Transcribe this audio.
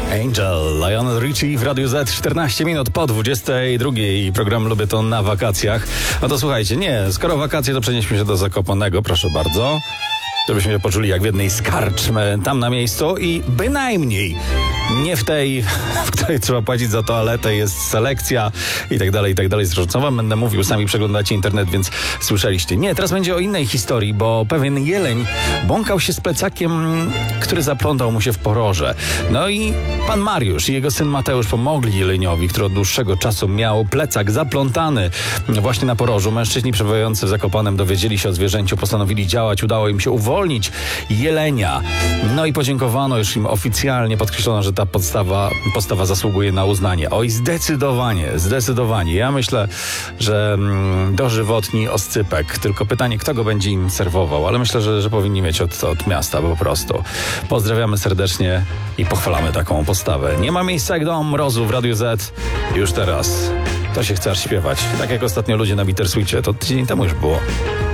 Angel, Lionel Richie w Radiu Z, 14 minut po 22. Program Lubię to na wakacjach. No to słuchajcie, skoro wakacje, to przenieśmy się do Zakopanego, proszę bardzo. Żebyśmy się poczuli jak w jednej z karczm tam na miejscu i bynajmniej nie w tej, w której trzeba płacić za toaletę, jest selekcja i tak dalej. Zresztą wam będę mówił, sami przeglądacie internet, więc słyszeliście. Teraz będzie o innej historii, bo pewien jeleń błąkał się z plecakiem, który zaplątał mu się w poroże. No i pan Mariusz i jego syn Mateusz pomogli jeleniowi, który od dłuższego czasu miał plecak zaplątany właśnie na porożu. Mężczyźni przebywający w Zakopanem dowiedzieli się o zwierzęciu, postanowili działać, udało im się uwolnić jelenia. No i podziękowano już im oficjalnie, podkreślono, że ta postawa zasługuje na uznanie. Oj, zdecydowanie. Ja myślę, że dożywotni oscypek. Tylko pytanie, kto go będzie im serwował, ale myślę, że powinni mieć od miasta po prostu. Pozdrawiamy serdecznie i pochwalamy taką postawę. Nie ma miejsca jak dom mrozu w Radiu Z. Już teraz to się chce aż śpiewać. Tak jak ostatnio ludzie na Bittersweetie, to tydzień temu już było.